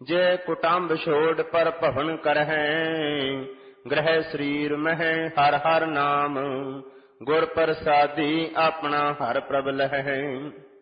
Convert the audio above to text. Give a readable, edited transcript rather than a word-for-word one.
ਜੇ ਕੁਟੰਬ ਛੋੜ ਪਰ ਭਵਨ ਕਰਹਿ, ਗ੍ਰਹਿ ਸਰੀਰ ਮਹਿ ਹਰ ਹਰ ਨਾਮ, ਗੁਰ ਪ੍ਰਸਾਦੀ ਆਪਣਾ ਹਰ ਪ੍ਰਭ ਲਹੈ।